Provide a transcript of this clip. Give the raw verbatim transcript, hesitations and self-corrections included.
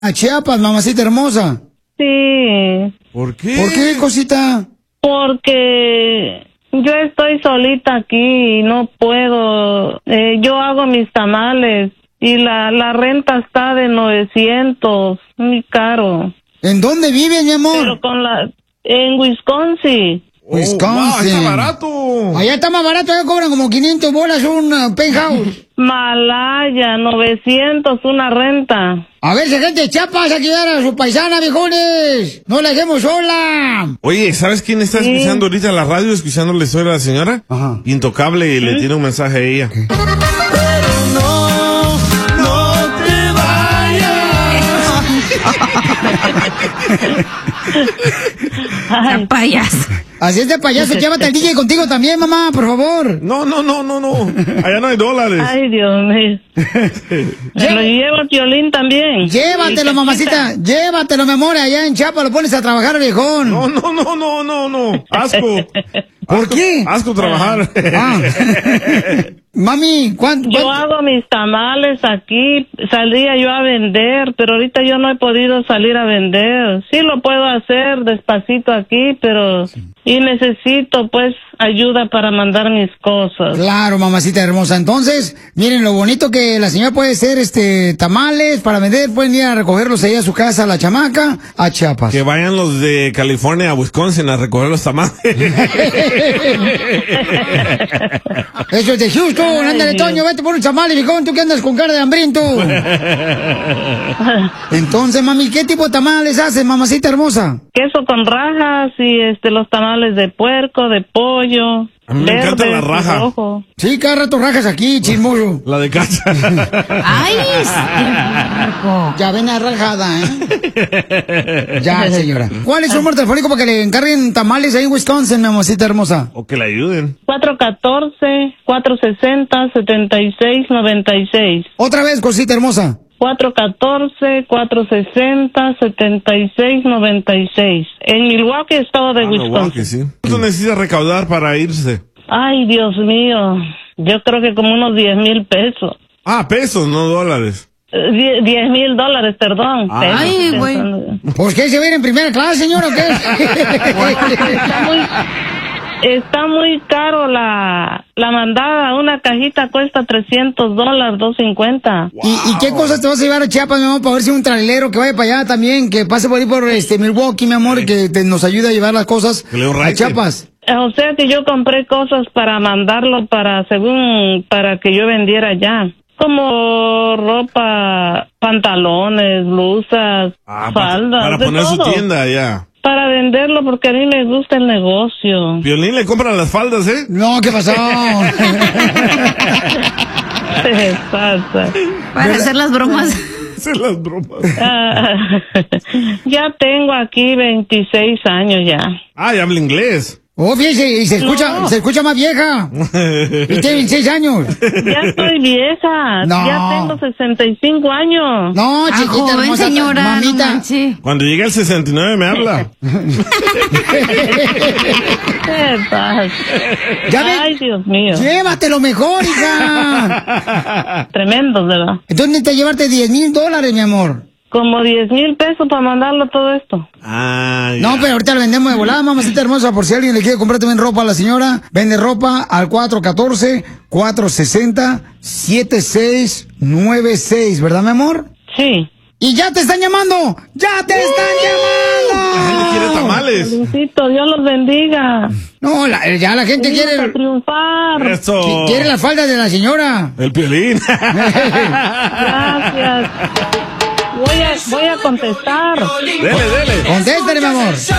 a Chiapas, mamacita hermosa. Sí. ¿Por qué? ¿Por qué, cosita? Porque yo estoy solita aquí y no puedo. Eh, yo hago mis tamales y la, la renta está de novecientos, muy caro. ¿En dónde vive, mi amor? Pero con la... En Wisconsin. Oh, Wisconsin. wow, está barato. Allá está más barato, allá cobran como quinientas bolas un uh, penthouse. Malaya, novecientos una renta. A ver, si gente de Chiapas a quedar a su paisana, viejones. No la dejemos sola. Oye, ¿sabes quién está Sí. escuchando ahorita la radio, escuchando la historia de la señora? Ajá. Intocable, y le tiene un mensaje a ella. Ay, Payaso. Así es de payaso, llévate al D J contigo también, mamá, por favor. No, no, no, no, no. Allá no hay dólares. ay, Dios mío. Me lo llevo a Piolín también. Llévatelo, mamacita, llévatelo, mi amor, allá en Chiapas lo pones a trabajar, viejón. No, no, no, no, no, no. Asco. ¿Por qué? Asco trabajar. Ah. Mami, ¿cuánto? Yo cuánto? hago mis tamales aquí, salía yo a vender, pero ahorita yo no he podido salir a vender. Sí lo puedo hacer despacito aquí, pero... Y necesito, pues, ayuda para mandar mis cosas. Claro, mamacita hermosa. Entonces, miren lo bonito que la señora puede hacer, este, tamales para vender. Pueden ir a recogerlos ahí a su casa, a la chamaca, a Chiapas. Que vayan los de California a Wisconsin a recoger los tamales. Eso es de Houston. Ándale, Dios. Toño, vete por un chamal, viejón. Tú que andas con cara de hambriento. Entonces, mami, ¿qué tipo de tamales haces, mamacita hermosa? Queso con rajas y este los tamales de puerco, de pollo. A mí me encanta la verdes, raja. rojo. Sí, cada rato rajas aquí, chismoso. La de casa. Ay, sí. Ya ven a rajada, ¿eh? Ya, señora. ¿Cuál es su número telefónico para que le encarguen tamales ahí en Wisconsin, mi mamacita hermosa? O que le ayuden. cuatro uno cuatro, cuatro seis cero, siete seis nueve seis. Otra vez, cosita hermosa. cuatro uno cuatro, cuatro seis cero, siete seis nueve seis. En Milwaukee, estado de Ah, Wisconsin. Milwaukee, sí. ¿Cuánto necesita recaudar para irse? Ay, Dios mío. Yo creo que como unos diez mil pesos. Ah, pesos, no dólares. Eh, diez mil dólares, perdón. Ah. pesos, Ay, güey. pensando. ¿Pues qué, se va a ir en primera clase, señora, o qué? Está muy, está muy caro la, la mandada. Una cajita cuesta trescientos dólares, doscientos cincuenta. ¿Y, ¿Y qué cosas te vas a llevar a Chiapas, mi amor, para ver si un trailero que vaya para allá también, que pase por ahí por este Milwaukee, mi amor, y que te- nos ayude a llevar las cosas Que le dé un a raite. Chiapas? O sea que yo compré cosas para mandarlo para, según, para que yo vendiera allá. Como ropa, pantalones, blusas, Ah, pa- faldas, para de poner su todo. tienda allá. Para venderlo porque a mí me gusta el negocio. Violín le compran las faldas, ¿eh? No, ¿qué pasó? Se pasa. Para hacer las bromas. Hacer las bromas. Ah, ya tengo aquí veintiséis años ya. Ah, y habla inglés. Oh, fíjese, y se escucha, No. se escucha más vieja. Y tiene veintiséis años. Ya estoy vieja. No. Ya tengo sesenta y cinco años. No, Ah, chiquita joven, hermosa, señora. mamita. No manche. Cuando llegue al sesenta y nueve me habla. ¿Qué pasa? Ya ven. Ay, Dios mío. Llévatelo mejor, hija. Tremendos, ¿verdad? Entonces necesitas llevarte diez mil dólares, mi amor. Como diez mil pesos para mandarlo todo esto. Ah, ya. No, pero ahorita lo vendemos de volada, mamacita hermosa, por si alguien le quiere comprar también ropa a la señora. Vende ropa al cuatro uno cuatro, cuatro seis cero, siete seis nueve seis, ¿verdad, mi amor? Sí. ¡Y ya te están llamando! ¡Ya te están La gente quiere llamando! tamales. Felicito, Dios los bendiga. No, la- ya la gente Venimos quiere... a triunfar. Eso. Quiere la falda de la señora. El Piolín. Gracias. Voy a, voy a contestar. Dele, dele. Contéstale, mi amor.